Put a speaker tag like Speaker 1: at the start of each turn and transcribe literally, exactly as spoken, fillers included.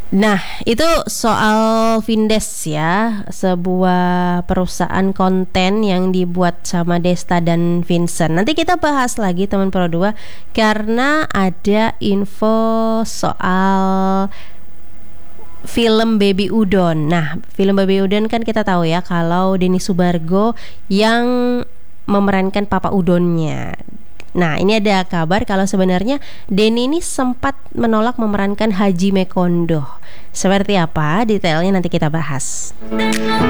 Speaker 1: Nah, itu soal Vindes ya, sebuah perusahaan konten yang dibuat sama Desta dan Vincent. Nanti kita bahas lagi teman Pro dua karena ada info soal film Baby Udon. Nah, film Baby Udon kan kita tahu ya kalau Denny Subargo yang memerankan Papa Udonnya. Nah, ini ada kabar kalau sebenarnya Denny ini sempat menolak memerankan Haji Mekondo. Seperti apa detailnya nanti kita bahas.